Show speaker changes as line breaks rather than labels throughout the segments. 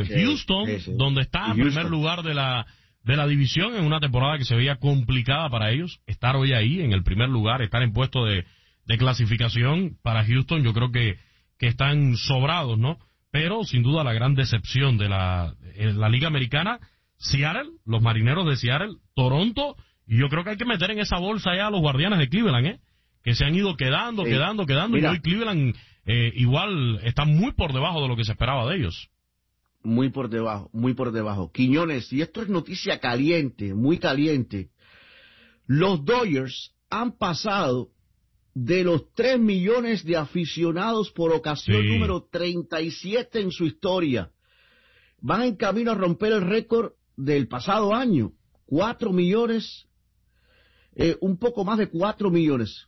Houston, donde está en primer lugar de la división, en una temporada que se veía complicada para ellos, estar hoy ahí en el primer lugar, estar en puesto de clasificación para Houston, yo creo que están sobrados, ¿no? Pero sin duda la gran decepción de en la Liga Americana, Seattle, los Marineros de Seattle, Toronto, y yo creo que hay que meter en esa bolsa ya a los Guardianes de Cleveland, que se han ido quedando,
Mira,
y hoy Cleveland igual está muy por debajo de lo que se esperaba de ellos.
Muy por debajo. Quiñones, y esto es noticia caliente, muy caliente. Los Dodgers han pasado de los 3 millones de aficionados por ocasión número 37 en su historia. Van en camino a romper el récord del pasado año. 4 millones, un poco más de 4 millones.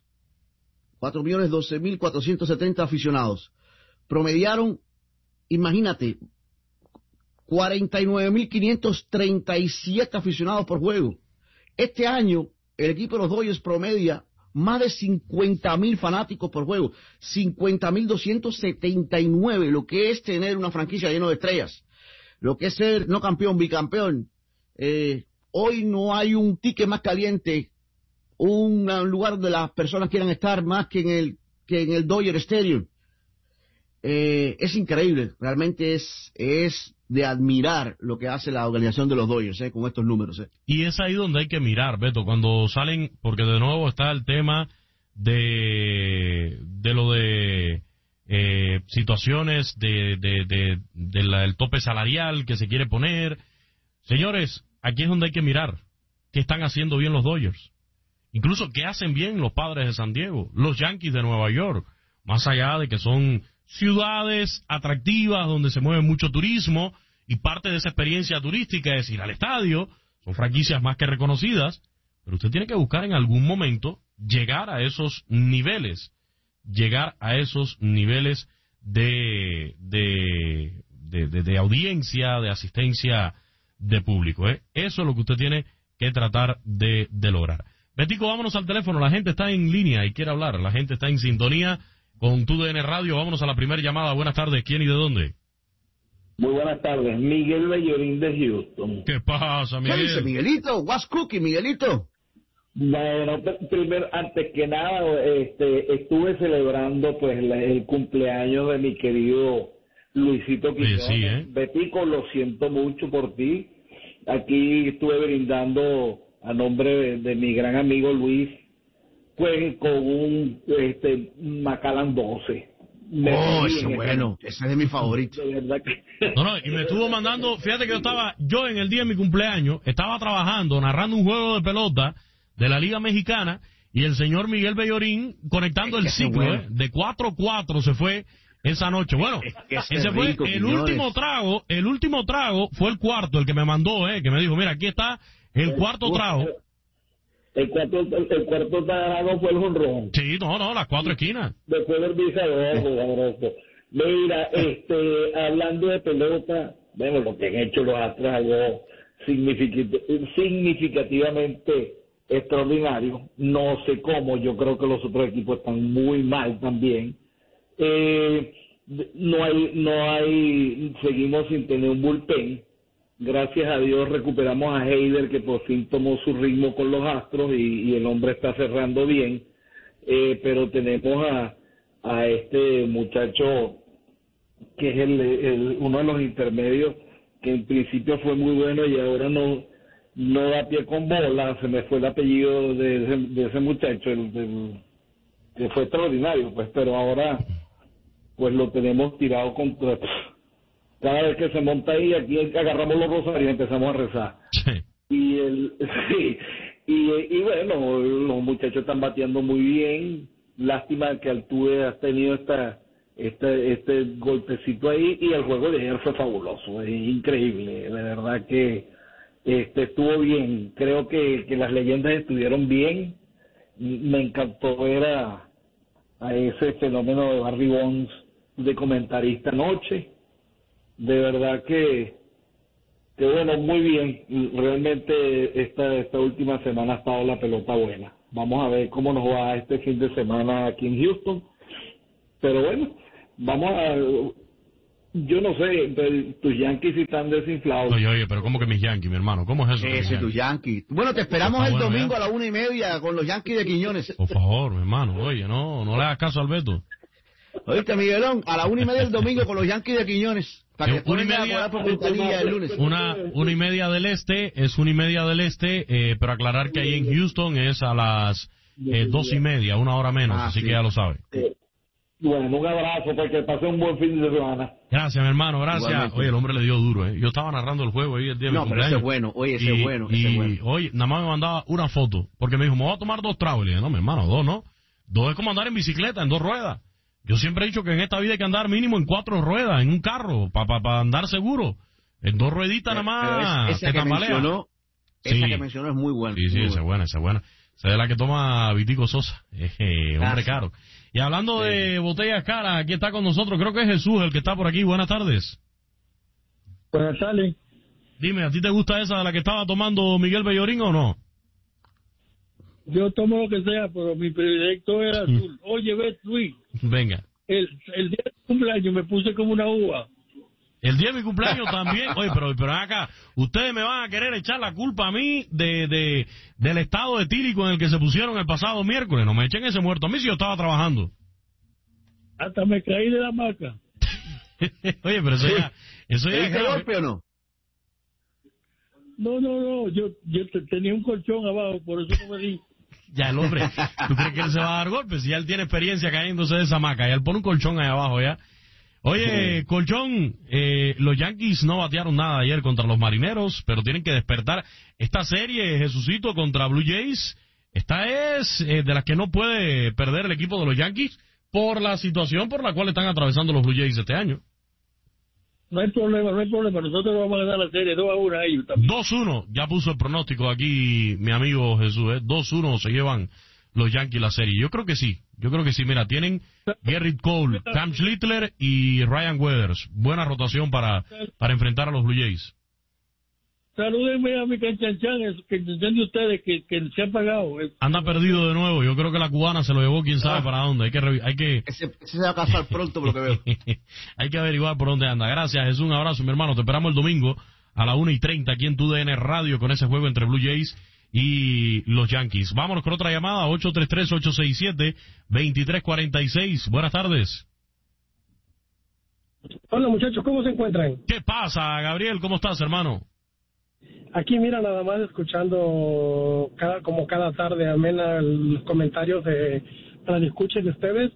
4.012.470 aficionados. Promediaron, imagínate, 49.537 aficionados por juego. Este año, el equipo de los Dodgers promedia más de 50.000 fanáticos por juego. 50.279, lo que es tener una franquicia llena de estrellas. Lo que es ser no campeón, bicampeón. Hoy no hay un ticket más caliente, un lugar donde las personas quieran estar más que en el Dodger Stadium. Es increíble, realmente es de admirar lo que hace la organización de los Dodgers, con estos números.
Y es ahí donde hay que mirar, Beto, cuando salen, porque de nuevo está el tema de lo de situaciones del tope salarial que se quiere poner. Señores, aquí es donde hay que mirar qué están haciendo bien los Dodgers. Incluso qué hacen bien los Padres de San Diego, los Yankees de Nueva York, más allá de que son ciudades atractivas donde se mueve mucho turismo y parte de esa experiencia turística es ir al estadio, son franquicias más que reconocidas, pero usted tiene que buscar en algún momento llegar a esos niveles de audiencia, de asistencia de público, Eso es lo que usted tiene que tratar de lograr. Betico, vámonos al teléfono, la gente está en línea y quiere hablar, la gente está en sintonía con TUDN Radio. Vámonos a la primera llamada. Buenas tardes, ¿quién y de dónde?
Muy buenas tardes, Miguel Bellorín de Houston.
¿Qué pasa, Miguel?
¿Qué dice Miguelito? What's cooking, Miguelito?
Bueno, primero, antes que nada, estuve celebrando pues el cumpleaños de mi querido Luisito Quiñones.
Sí,
Betico, lo siento mucho por ti. Aquí estuve brindando a nombre de mi gran amigo Luis, pues con un Macallan 12.
Ese bueno, ese es de mis favoritos.
De verdad que...
No, y me estuvo mandando, fíjate que yo en el día de mi cumpleaños, estaba trabajando, narrando un juego de pelota de la Liga Mexicana, y el señor Miguel Bellorín conectando el ciclo, de 4-4 se fue esa noche. Bueno, ese fue el último trago fue el cuarto, el que me mandó, que me dijo, mira, aquí está el cuarto trago.
El cuarto trago fue el jonrón.
Sí, no, las 4 esquinas.
Después del visador, Mira, hablando de pelota, bueno, lo que han hecho los Astros algo significativamente extraordinario. No sé cómo, yo creo que los otros equipos están muy mal también. Seguimos sin tener un bullpen. Gracias a Dios recuperamos a Heider, que por fin tomó su ritmo con los Astros y el hombre está cerrando bien, pero tenemos a este muchacho que es uno de los intermedios, que en principio fue muy bueno y ahora no da pie con bola. Se me fue el apellido de ese muchacho, que fue extraordinario, pues, pero ahora pues lo tenemos tirado contra... Cada vez que se monta ahí, aquí agarramos los rosarios y empezamos a rezar.
Sí.
Y bueno, los muchachos están bateando muy bien. Lástima que Altuve ha tenido este golpecito ahí, y el juego de ayer fue fabuloso, es increíble, de verdad que estuvo bien. Creo que las leyendas estuvieron bien. Me encantó ver a ese fenómeno de Barry Bonds de comentarista anoche. De verdad que bueno, muy bien. Realmente esta última semana ha estado la pelota buena. Vamos a ver cómo nos va este fin de semana aquí en Houston. Pero bueno, Yo no sé, pero tus Yankees sí están desinflados.
Oye, pero ¿cómo que mis Yankees, mi hermano? ¿Cómo es eso?
Ese, tus Yankees. Bueno, te esperamos
Está
el
bueno,
domingo
ya.
a la 1:30 con los Yankees de Quiñones.
Por favor, mi hermano, oye, no le hagas caso a Alberto.
Oíste, Miguelón, a la 1:30 el domingo con los Yankees de Quiñones. Para que
Una y
puedan
media,
jugar por ventanilla el lunes.
Una 1:30 del este, es 1:30 del este, pero aclarar que ahí en Houston es a las 2:30, 1 hora menos, así
sí.
que ya lo sabe.
Bueno, un abrazo, porque pasé un buen fin de semana.
Gracias, mi hermano, gracias.
Igualmente.
Oye, el hombre le dio duro, ¿eh? Yo estaba narrando el juego ahí el día de mi
No, pero
cumpleaños.
ese es bueno, oye, ese es bueno, ese es bueno.
Oye, nada más me mandaba una foto, porque me dijo, me voy a tomar 2 tragos. Y le dije, no, mi hermano, 2, ¿no? 2 es como andar en bicicleta, en 2 ruedas. Yo siempre he dicho que en esta vida hay que andar mínimo en 4 ruedas, en un carro, para andar seguro. En 2 rueditas nada más,
Pero esa
te tambalea.
esa
Sí.
que mencionó es muy buena.
Sí,
muy
esa es buena, esa es buena. Esa es la que toma Vitico Sosa, hombre
Gracias.
caro. Y hablando de botellas caras, aquí está con nosotros, creo que es Jesús el que está por aquí. Buenas tardes.
Buenas tardes.
Dime, ¿a ti te gusta esa de la que estaba tomando Miguel Bellorín o no?
Yo tomo lo que sea, pero mi predilecto era azul. Oye, ves, Luis,
Venga.
el día de cumpleaños me puse como una uva.
El día de mi cumpleaños también. Oye, pero acá, ustedes me van a querer echar la culpa a mí del estado etílico en el que se pusieron el pasado miércoles. No me echen ese muerto a mí si yo estaba trabajando.
Hasta me caí de la hamaca.
Oye, pero eso ya es
¿Te
grave.
golpe o no?
No, yo tenía un colchón abajo, por eso no me di.
Ya el hombre, ¿tú crees que él se va a dar golpes? Si ya él tiene experiencia cayéndose de esa hamaca, ya él pone un colchón ahí abajo ya. Oye, colchón, los Yankees no batearon nada ayer contra los Marineros, pero tienen que despertar. Esta serie, Jesucito, contra Blue Jays, esta es de las que no puede perder el equipo de los Yankees por la situación por la cual están atravesando los Blue Jays este año.
No hay problema. Nosotros vamos a ganar la serie 2-1 a ellos también.
2-1, ya puso el pronóstico aquí mi amigo Jesús, 2-1 se llevan los Yankees la serie. Yo creo que sí. Mira, tienen Gerrit Cole, Cam Schlittler y Ryan Weathers. Buena rotación para enfrentar a los Blue Jays.
Salúdenme a mi canchanchan, que de ustedes que se ha pagado.
Anda perdido de nuevo. Yo creo que la cubana se lo llevó quién sabe para dónde. Hay que
Ese se va a casar pronto, por lo que veo.
hay que averiguar por dónde anda. Gracias, Jesús. Un abrazo, mi hermano. Te esperamos el domingo a la 1:30 aquí en TUDN Radio con ese juego entre Blue Jays y los Yankees. Vámonos con otra llamada, 833-867-2346. Buenas tardes.
Hola muchachos, ¿cómo se encuentran?
¿Qué pasa, Gabriel? ¿Cómo estás, hermano?
Aquí mira, nada más escuchando cada tarde amena los comentarios de las escuchas de ustedes.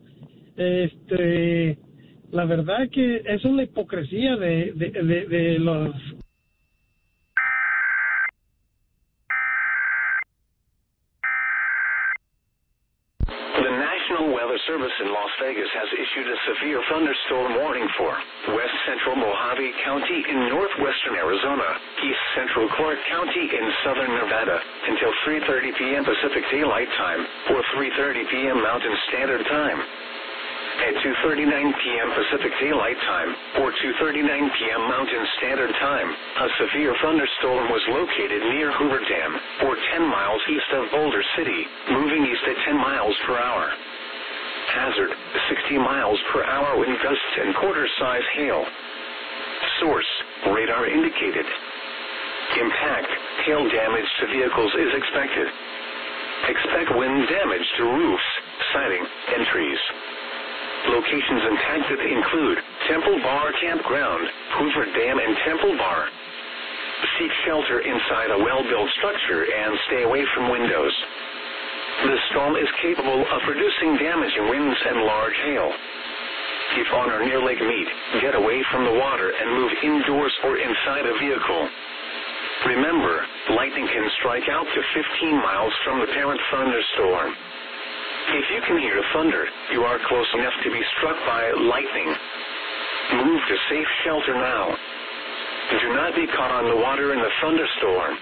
La verdad que es una hipocresía de los...
Weather Service in Las Vegas has issued a severe thunderstorm warning for west central Mojave County in northwestern Arizona, east central Clark County in southern Nevada until 3:30 p.m. Pacific Daylight Time or 3:30 p.m. Mountain Standard Time. At 2:39 p.m. Pacific Daylight Time or 2:39 p.m. Mountain Standard Time, a severe thunderstorm was located near Hoover Dam or 10 miles east of Boulder City, moving east at 10 miles per hour. Hazard, 60 miles per hour wind gusts and quarter-size hail. Source, radar indicated. Impact, hail damage to vehicles is expected. Expect wind damage to roofs, siding, and trees. Locations impacted include Temple Bar Campground, Hoover Dam and Temple Bar. Seek shelter inside a well-built structure and stay away from windows. The storm is capable of producing damaging winds and large hail. If on or near Lake Mead, get away from the water and move indoors or inside a vehicle. Remember, lightning can strike out to 15 miles from the parent thunderstorm. If you can hear thunder, you are close enough to be struck by lightning. Move to safe shelter now. Do not be caught on the water in the thunderstorm.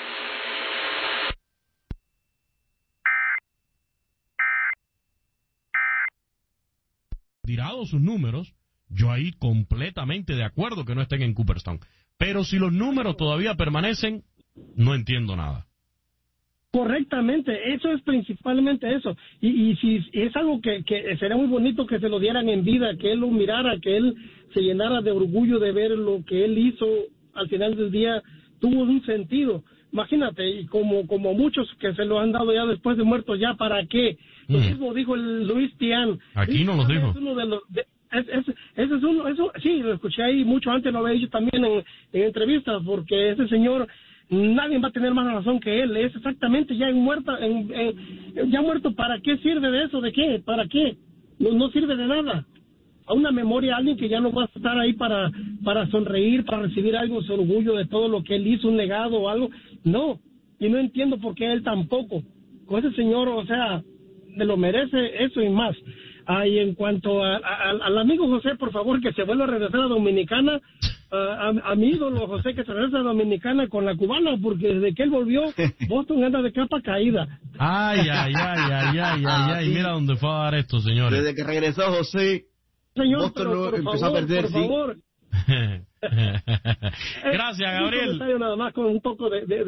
Tirados sus números, yo ahí completamente de acuerdo que no estén en Cooperstown. Pero si los números todavía permanecen, no entiendo nada.
Correctamente, eso es principalmente eso. Y si es algo que sería muy bonito que se lo dieran en vida, que él lo mirara, que él se llenara de orgullo de ver lo que él hizo al final del día, tuvo un sentido. Imagínate, y como muchos que se lo han dado ya después de muertos, ¿ya para qué? Lo mismo dijo el Luis Tian.
Aquí no nos dijo.
Es uno de los... ese es uno, eso, sí, lo escuché ahí mucho antes, lo había dicho también en entrevistas, porque ese señor, nadie va a tener más razón que él, es exactamente ya ya muerto. ¿Para qué sirve de eso? ¿De qué? ¿Para qué? No sirve de nada. A una memoria, alguien que ya no va a estar ahí para sonreír, para recibir algo, su orgullo de todo lo que él hizo, un legado o algo, no, y no entiendo por qué él tampoco. Con ese señor, o sea, me lo merece eso y más. Y en cuanto al amigo José, por favor, que se vuelva a regresar a Dominicana, a mi ídolo José, que se regresa a Dominicana con la cubana, porque desde que él volvió, Boston anda de capa caída.
Ay, mira dónde fue a dar esto, señores.
Desde que regresó José,
señor,
Boston
pero
empezó a perder,
por favor.
Gracias, Gabriel.
Un comentario nada más con un poco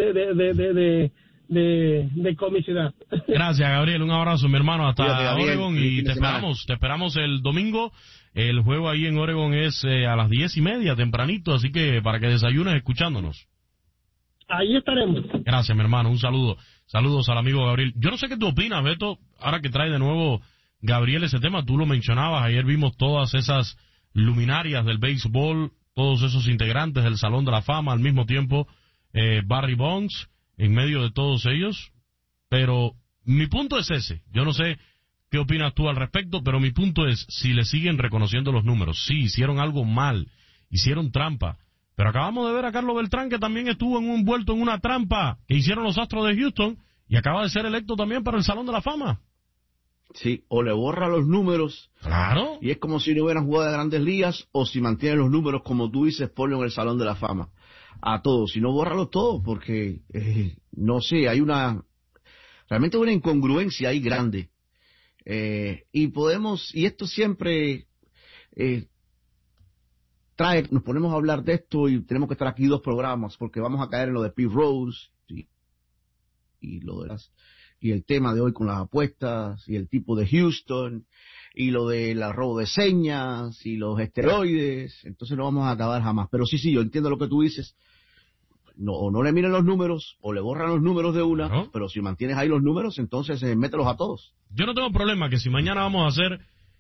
de comicidad.
Gracias, Gabriel. Un abrazo, mi hermano, hasta
Cuídate,
Oregon, y te esperamos el domingo. El juego ahí en Oregon es a las 10:30, tempranito, así que para que desayunes escuchándonos.
Ahí estaremos.
Gracias, mi hermano. Un saludo. Saludos al amigo Gabriel. Yo no sé qué tú opinas, Beto, ahora que trae de nuevo Gabriel ese tema. Tú lo mencionabas, ayer vimos todas esas luminarias del béisbol, todos esos integrantes del Salón de la Fama, al mismo tiempo Barry Bonds en medio de todos ellos, pero mi punto es ese. Yo no sé qué opinas tú al respecto, pero mi punto es, si le siguen reconociendo los números, sí, hicieron algo mal, hicieron trampa, pero acabamos de ver a Carlos Beltrán, que también estuvo envuelto en una trampa que hicieron los Astros de Houston, y acaba de ser electo también para el Salón de la Fama.
Sí, o le borra los números.
Claro.
Y es como si no hubieran jugado de Grandes Ligas, o si mantiene los números, como tú dices, ponlo en el Salón de la Fama. A todos, si no, bórralos todos, porque, no sé, hay realmente una incongruencia ahí grande. Y esto siempre nos ponemos a hablar de esto y tenemos que estar aquí 2 programas, porque vamos a caer en lo de Pete Rose y el tema de hoy con las apuestas y el tipo de Houston y lo del robo de señas y los esteroides. Entonces no vamos a acabar jamás. Pero sí, yo entiendo lo que tú dices. No le miren los números o le borran los números de una, ¿no? Pero si mantienes ahí los números, entonces mételos a todos.
Yo no tengo problema que si mañana vamos a ser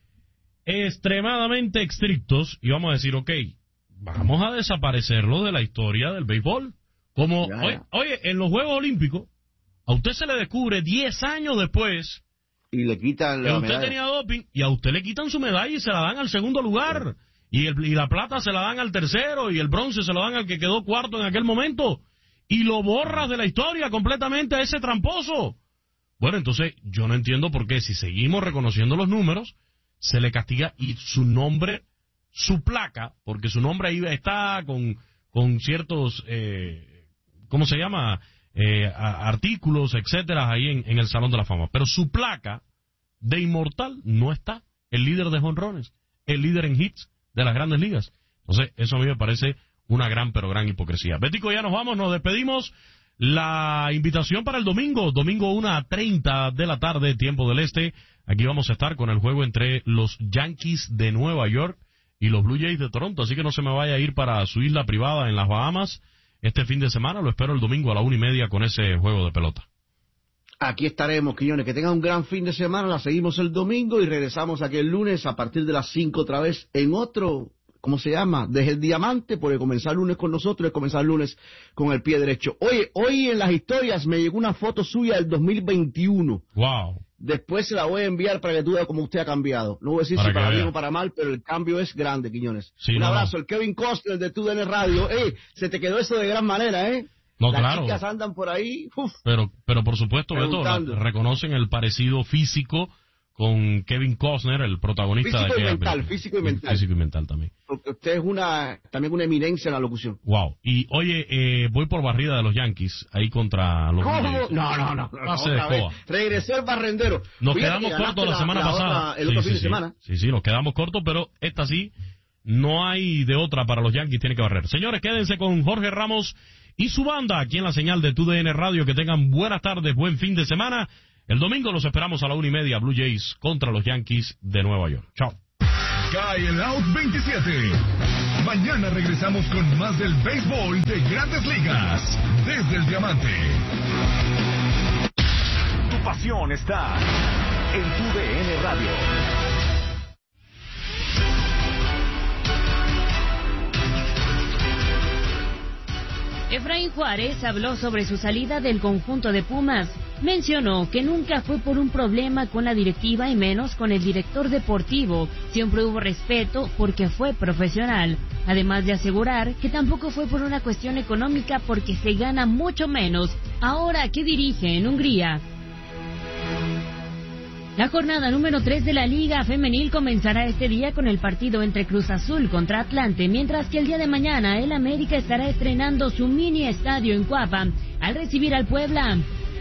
extremadamente estrictos y vamos a decir, ok, vamos a desaparecerlo de la historia del béisbol. Como, oye, en los Juegos Olímpicos, a usted se le descubre 10 años después
y le quitan la
que usted
medalla.
Tenía doping, y a usted le quitan su medalla y se la dan al segundo lugar. Y la plata se la dan al tercero, y el bronce se lo dan al que quedó cuarto en aquel momento. Y lo borras de la historia completamente a ese tramposo. Bueno, entonces yo no entiendo por qué, si seguimos reconociendo los números, se le castiga y su nombre, su placa, porque su nombre ahí está con ciertos, ¿cómo se llama?, artículos, etcétera, ahí en el Salón de la Fama. Pero su placa de inmortal no está. El líder de jonrones, el líder en hits de las Grandes Ligas. Entonces, eso a mí me parece una gran, pero gran hipocresía. Bético, ya nos vamos, nos despedimos. La invitación para el domingo 1:30 de la tarde, tiempo del este. Aquí vamos a estar con el juego entre los Yankees de Nueva York y los Blue Jays de Toronto. Así que no se me vaya a ir para su isla privada en las Bahamas este fin de semana. Lo espero el domingo a la 1:30 con ese juego de pelota.
Aquí estaremos, Quiñones. Que tengan un gran fin de semana. La seguimos el domingo y regresamos aquí el lunes a partir de las 5 otra vez en otro, ¿cómo se llama? Desde el Diamante, porque comenzar el lunes con nosotros es comenzar el lunes con el pie derecho. Oye, hoy en las historias me llegó una foto suya del 2021.
Wow.
Después se la voy a enviar para que tú veas cómo usted ha cambiado. No voy a decir si para bien o para mal, pero el cambio es grande, Quiñones.
Sí,
un abrazo. El Kevin Costner de TUDN Radio. Se te quedó eso de gran manera,
No,
las
claro.
chicas andan por ahí.
Pero por supuesto, Beto, reconocen el parecido físico con Kevin Costner, el protagonista de aquella película.
Físico y mental.
Físico y mental también.
Porque usted es también una eminencia en la locución.
Wow. Y oye, voy por barrida de los Yankees ahí contra los
¿Cómo?
Yankees.
No.
Pase de escoba.
Regresó el barrendero.
Nos quedamos cortos la semana pasada.
El otro fin de semana.
Sí, nos quedamos cortos, pero esta sí, no hay de otra para los Yankees, tiene que barrer. Señores, quédense con Jorge Ramos y su banda aquí en la señal de TUDN Radio. Que tengan buenas tardes, buen fin de semana. El domingo los esperamos a la 1:30, Blue Jays contra los Yankees de Nueva York. Chao.
Cae el Out 27. Mañana regresamos con más del béisbol de Grandes Ligas desde el Diamante.
Tu pasión está en TUDN Radio.
Efraín Juárez habló sobre su salida del conjunto de Pumas. Mencionó que nunca fue por un problema con la directiva y menos con el director deportivo. Siempre hubo respeto porque fue profesional. Además de asegurar que tampoco fue por una cuestión económica porque se gana mucho menos ahora que dirige en Hungría. La jornada número 3 de la Liga Femenil comenzará este día con el partido entre Cruz Azul contra Atlante, mientras que el día de mañana el América estará estrenando su mini estadio en Cuapa al recibir al Puebla.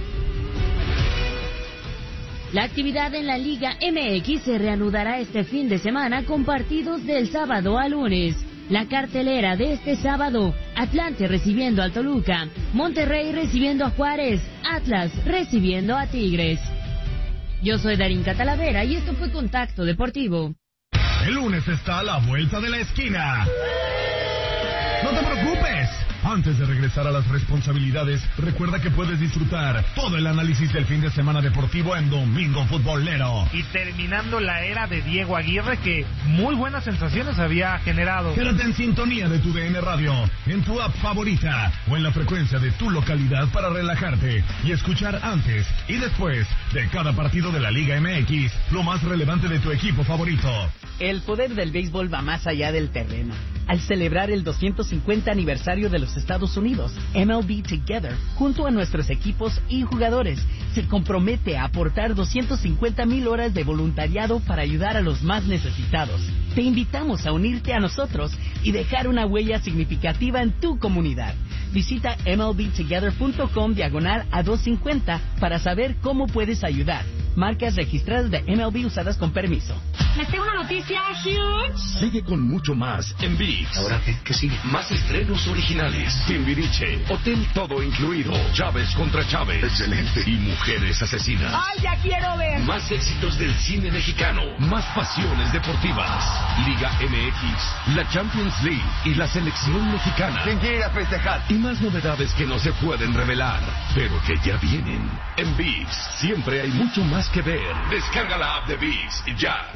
La actividad en la Liga MX se reanudará este fin de semana con partidos del sábado a lunes. La cartelera de este sábado: Atlante recibiendo al Toluca, Monterrey recibiendo a Juárez, Atlas recibiendo a Tigres. Yo soy Darinka Talavera y esto fue Contacto Deportivo.
El lunes está a la vuelta de la esquina. No te preocupes. Antes de regresar a las responsabilidades, recuerda que puedes disfrutar todo el análisis del fin de semana deportivo en Domingo Futbolero.
Y terminando la era de Diego Aguirre, que muy buenas sensaciones había generado.
Quédate en sintonía de TUDN Radio, en tu app favorita o en la frecuencia de tu localidad para relajarte y escuchar antes y después de cada partido de la Liga MX lo más relevante de tu equipo favorito.
El poder del béisbol va más allá del terreno. Al celebrar el 250 aniversario de los Estados Unidos, MLB Together, junto a nuestros equipos y jugadores, se compromete a aportar 250,000 horas de voluntariado para ayudar a los más necesitados. Te invitamos a unirte a nosotros y dejar una huella significativa en tu comunidad. Visita mlbtogether.com/a250 para saber cómo puedes ayudar. Marcas registradas de MLB usadas con permiso.
Les tengo una noticia huge.
Sigue con mucho más en ViX.
¿Ahora qué? ¿Qué sigue?
Más estrenos originales. Timbiriche, hotel todo incluido. Chávez contra Chávez.
Excelente.
Y mujeres asesinas.
¡Ay, ya quiero ver!
Más éxitos del cine mexicano. Más pasiones deportivas. Liga MX, la Champions League y la selección mexicana.
¿Quién quiere ir a festejar?
Y más novedades que no se pueden revelar, pero que ya vienen. En ViX siempre hay mucho más que ver. Descarga la app de ViX ya.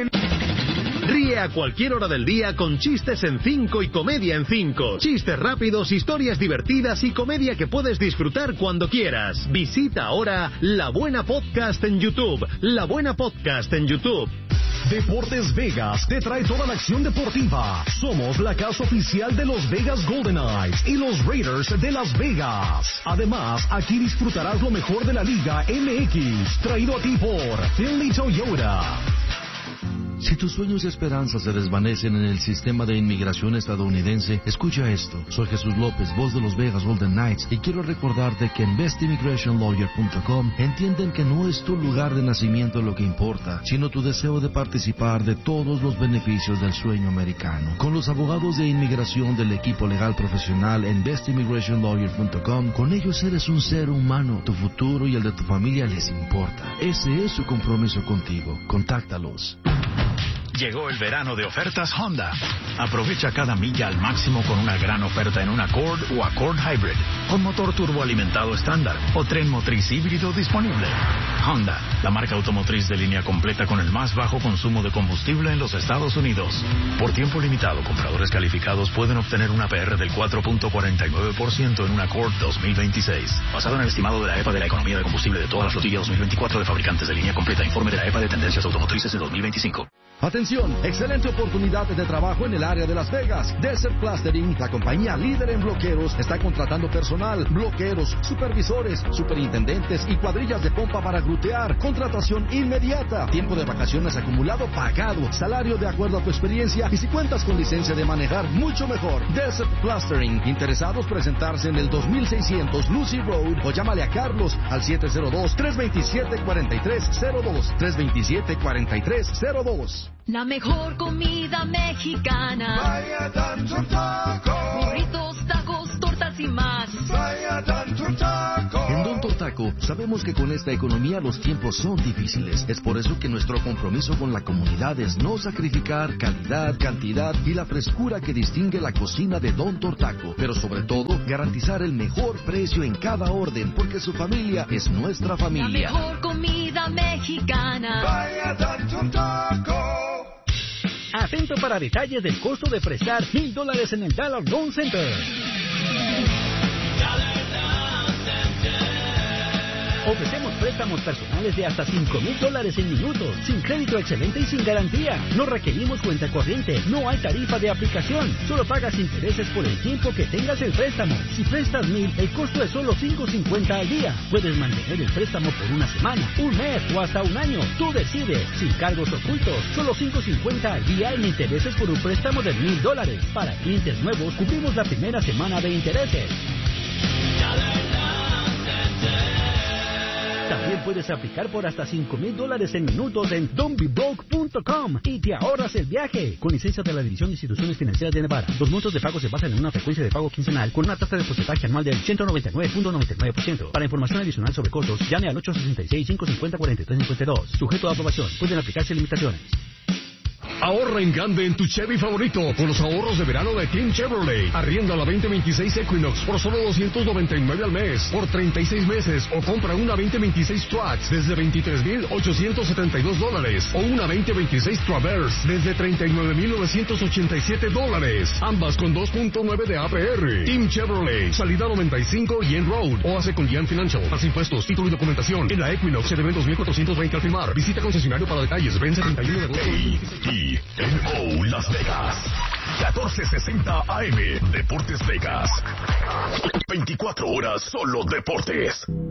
Ríe a cualquier hora del día con Chistes en 5 y Comedia en 5. Chistes rápidos, historias divertidas y comedia que puedes disfrutar cuando quieras. Visita ahora La Buena Podcast en YouTube. La Buena Podcast en YouTube.
Deportes Vegas te trae toda la acción deportiva. Somos la casa oficial de los Vegas Golden Knights y los Raiders de Las Vegas. Además, aquí disfrutarás lo mejor de la Liga MX, traído a ti por Finley Toyota.
Si tus sueños y esperanzas se desvanecen en el sistema de inmigración estadounidense, escucha esto. Soy Jesús López, voz de los Vegas Golden Knights, y quiero recordarte que en bestimmigrationlawyer.com entienden que no es tu lugar de nacimiento lo que importa, sino tu deseo de participar de todos los beneficios del sueño americano. Con los abogados de inmigración del equipo legal profesional en bestimmigrationlawyer.com, con ellos eres un ser humano. Tu futuro y el de tu familia les importa. Ese es su compromiso contigo. Contáctalos.
Llegó el verano de ofertas Honda. Aprovecha cada milla al máximo con una gran oferta en un Accord o Accord Hybrid, con motor turboalimentado estándar o tren motriz híbrido disponible. Honda, la marca automotriz de línea completa con el más bajo consumo de combustible en los Estados Unidos. Por tiempo limitado, compradores calificados pueden obtener una APR del 4.49% en un Accord 2026. Basado en el estimado de la EPA de la economía de combustible de toda la flotilla 2024 de fabricantes de línea completa. Informe de la EPA de tendencias automotrices de 2025.
Atención, excelente oportunidad de trabajo en el área de Las Vegas. Desert Plastering, la compañía líder en bloqueros, está contratando personal, bloqueros, supervisores, superintendentes y cuadrillas de pompa para glutear. Contratación inmediata. Tiempo de vacaciones acumulado pagado. Salario de acuerdo a tu experiencia y si cuentas con licencia de manejar, mucho mejor. Desert Plastering. Interesados presentarse en el 2600 Lucy Road o llámale a Carlos al 702-327-4302. 327-4302.
La mejor comida mexicana.
Vaya Tanto Taco.
Burritos, tacos, tortas y más.
Tortaco, sabemos que con esta economía los tiempos son difíciles. Es por eso que nuestro compromiso con la comunidad es no sacrificar calidad, cantidad y la frescura que distingue la cocina de Don Tortaco, pero sobre todo garantizar el mejor precio en cada orden, porque su familia es nuestra familia.
La mejor comida mexicana.
Vaya Don Tortaco.
Atento para detalles del costo de prestar $1,000 en el Dollar Loan Center. Ofrecemos préstamos personales de hasta $5,000 en minutos, sin crédito excelente y sin garantía. No requerimos cuenta corriente, no hay tarifa de aplicación, solo pagas intereses por el tiempo que tengas el préstamo. Si prestas $1,000, el costo es solo $5.50 al día. Puedes mantener el préstamo por una semana, un mes o hasta un año. Tú decides, sin cargos ocultos, solo $5.50 al día en intereses por un préstamo de $1,000. Para clientes nuevos, cubrimos la primera semana de intereses. También puedes aplicar por hasta $5,000 en minutos en don'tbebroke.com y te ahorras el viaje. Con licencia de la División de Instituciones Financieras de Nevada. Los montos de pago se basan en una frecuencia de pago quincenal con una tasa de porcentaje anual del 199.99%. Para información adicional sobre costos, llame al 866-550-4352. Sujeto a aprobación. Pueden aplicarse limitaciones.
Ahorra en grande en tu Chevy favorito con los ahorros de verano de Team Chevrolet. Arrienda la 2026 Equinox por solo $299 al mes por 36 meses o compra una 2026 Trax desde $23,872 o una 2026 Traverse desde $39,987. Ambas con 2.9 de APR. Team Chevrolet, salida 95 y en Road o hace con Gian Financial. Más impuestos, título y documentación. En la Equinox se deben $2,420 al firmar. Visita concesionario para detalles. Vence 31 de agosto.
KMO Las Vegas 1460 AM Deportes Vegas 24 horas solo deportes.